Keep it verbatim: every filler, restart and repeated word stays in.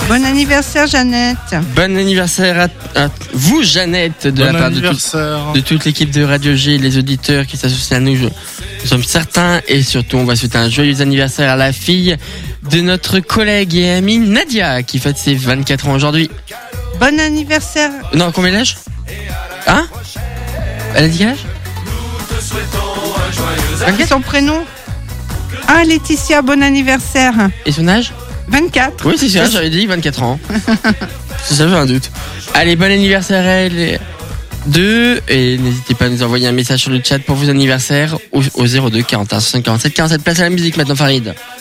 Bon anniversaire, Jeannette. Bon anniversaire à, à vous, Jeannette, de bon la part de, tout, de toute l'équipe de Radio G, les auditeurs qui s'associent à nous. Nous sommes certains et surtout, on va souhaiter un joyeux anniversaire à la fille de notre collègue et amie Nadia qui fête ses vingt-quatre ans aujourd'hui. Bon anniversaire. Non, combien d'âge ? Hein ? Elle a dit quel âge ? vingt-quatre. Son prénom ? Ah, Laetitia, bon anniversaire. Et son âge ? vingt-quatre. Oui, c'est ça, j'avais dit vingt-quatre ans. C'est ça, j'ai un doute. Allez, bon anniversaire à elle deux. Et n'hésitez pas à nous envoyer un message sur le chat pour vos anniversaires au, au zéro deux quarante et un soixante quarante-sept quarante-sept. Place à la musique maintenant, Farid.